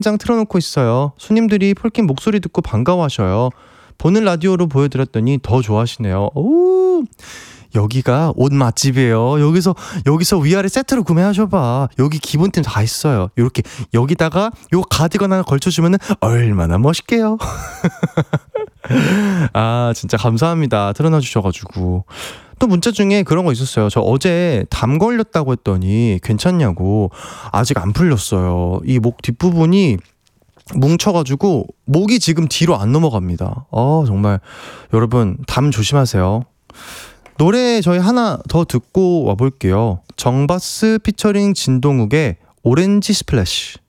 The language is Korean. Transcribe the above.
장 틀어놓고 있어요. 손님들이 폴킴 목소리 듣고 반가워하셔요. 보는 라디오로 보여드렸더니 더 좋아하시네요. 오, 여기가 옷 맛집이에요. 여기서 위아래 세트로 구매하셔봐. 여기 기본템 다 있어요. 요렇게 여기다가 요 가디건 하나 걸쳐주면은 얼마나 멋있게요. 아, 진짜 감사합니다. 틀어놔 주셔가지고. 또 문자 중에 그런 거 있었어요. 저 어제 담 걸렸다고 했더니 괜찮냐고. 아직 안 풀렸어요. 이 목 뒷부분이 뭉쳐가지고 목이 지금 뒤로 안 넘어갑니다. 정말 여러분 담 조심하세요. 노래 저희 하나 더 듣고 와볼게요. 정바스 피처링 진동욱의 오렌지 스플래시.